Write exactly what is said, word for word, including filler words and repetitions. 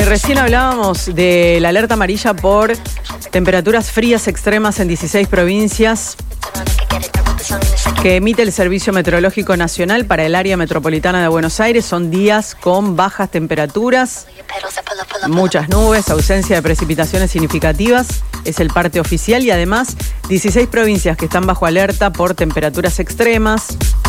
recién hablábamos de la alerta amarilla por temperaturas frías extremas en dieciséis provincias que emite el Servicio Meteorológico Nacional para el área metropolitana de Buenos Aires. Son días con bajas temperaturas, muchas nubes, ausencia de precipitaciones significativas. Es el parte oficial y además dieciséis provincias que están bajo alerta por temperaturas extremas.